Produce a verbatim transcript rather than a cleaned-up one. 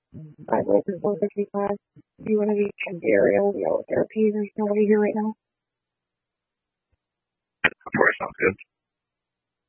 I'd like to go with you class. Do you want to be Aerial Yellow Therapy? There's nobody here right now. Of course, sounds good.